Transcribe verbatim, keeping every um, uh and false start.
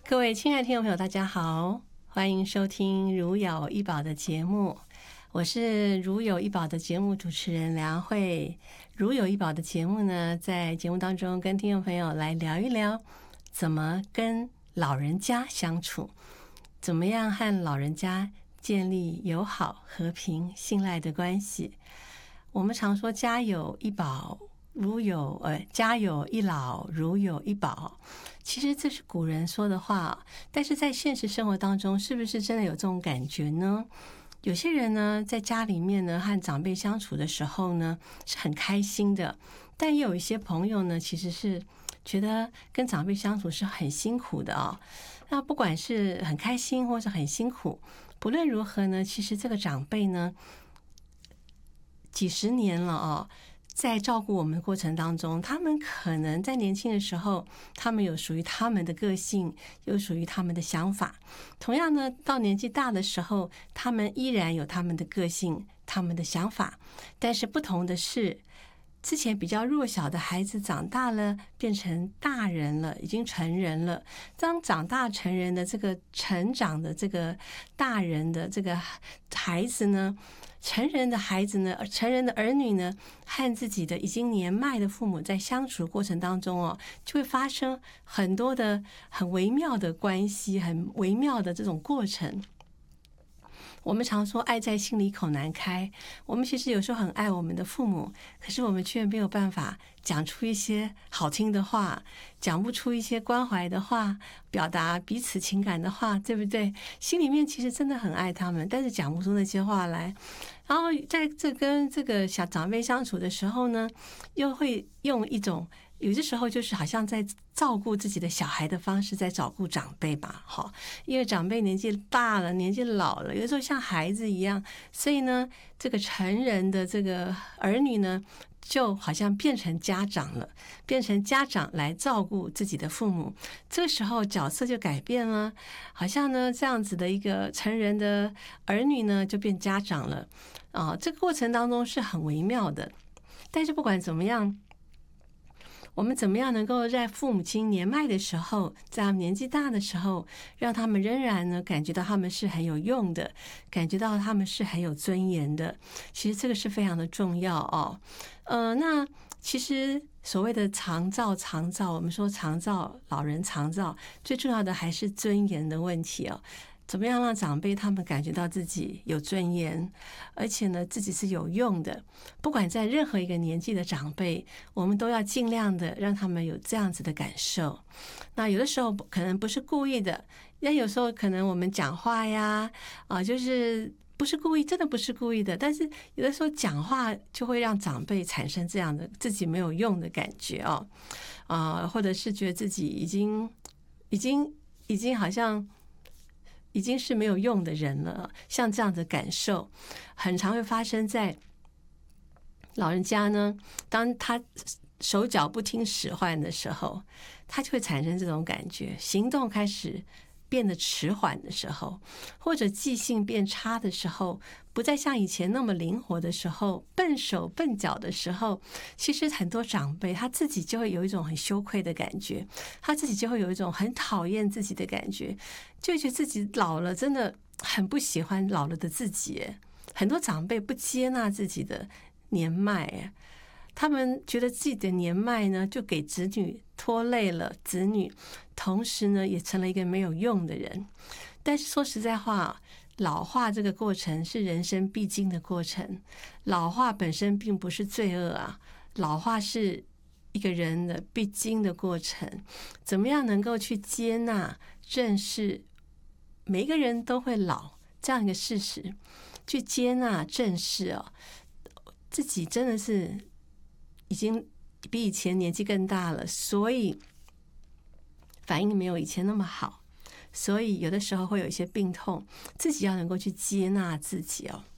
各位亲爱的听众朋友，大家好，欢迎收听如有一宝的节目，我是如有一宝的节目主持人梁慧。如有一宝的节目呢，在节目当中跟听众朋友来聊一聊怎么跟老人家相处，怎么样和老人家建立友好、和平、信赖的关系。我们常说家有一宝如有呃，家有一老如有一宝，其实这是古人说的话，但是在现实生活当中，是不是真的有这种感觉呢？有些人呢，在家里面呢，和长辈相处的时候呢，是很开心的，但也有一些朋友呢，其实是觉得跟长辈相处是很辛苦的啊、哦。那不管是很开心或是很辛苦，不论如何呢，其实这个长辈呢，几十年了啊、哦。在照顾我们的过程当中，他们可能在年轻的时候，他们有属于他们的个性，有属于他们的想法。同样呢，到年纪大的时候，他们依然有他们的个性，他们的想法。但是不同的是，之前比较弱小的孩子长大了，变成大人了，已经成人了。当长大成人的这个成长的这个大人的这个孩子呢，成人的孩子呢，成人的儿女呢，和自己的已经年迈的父母在相处过程当中哦，就会发生很多的很微妙的关系，很微妙的这种过程。我们常说爱在心里口难开，我们其实有时候很爱我们的父母，可是我们却没有办法讲出一些好听的话，讲不出一些关怀的话，表达彼此情感的话，对不对？心里面其实真的很爱他们，但是讲不出那些话来。然后在这跟这个小长辈相处的时候呢，又会用一种有的时候就是好像在照顾自己的小孩的方式在照顾长辈吧，哈，因为长辈年纪大了，年纪老了，有的时候像孩子一样，所以呢，这个成人的这个儿女呢，就好像变成家长了，变成家长来照顾自己的父母，这个时候角色就改变了，好像呢这样子的一个成人的儿女呢就变家长了啊，这个过程当中是很微妙的，但是不管怎么样。我们怎么样能够在父母亲年迈的时候，在他们年纪大的时候，让他们仍然呢感觉到他们是很有用的，感觉到他们是很有尊严的。其实这个是非常的重要哦。呃，那其实所谓的长照，长照，我们说长照，老人长照，最重要的还是尊严的问题哦。怎么样让长辈他们感觉到自己有尊严，而且呢自己是有用的？不管在任何一个年纪的长辈，我们都要尽量的让他们有这样子的感受。那有的时候可能不是故意的，那有时候可能我们讲话呀，啊，就是不是故意，真的不是故意的。但是有的时候讲话就会让长辈产生这样的自己没有用的感觉哦，啊，或者是觉得自己已经已经已经好像。已经是没有用的人了，像这样的感受很常会发生在老人家呢，当他手脚不听使唤的时候，他就会产生这种感觉，行动开始变得迟缓的时候，或者记性变差的时候，不再像以前那么灵活的时候，笨手笨脚的时候，其实很多长辈他自己就会有一种很羞愧的感觉，他自己就会有一种很讨厌自己的感觉，就觉得自己老了，真的很不喜欢老了的自己。很多长辈不接纳自己的年迈，他们觉得自己的年迈呢，就给子女拖累了子女，同时呢，也成了一个没有用的人。但是说实在话，老化这个过程是人生必经的过程，老化本身并不是罪恶啊，老化是一个人的必经的过程。怎么样能够去接纳、正视每一个人都会老这样一个事实，去接纳、正视哦，自己真的是已经比以前年纪更大了，所以反应没有以前那么好，所以有的时候会有一些病痛，自己要能够去接纳自己哦。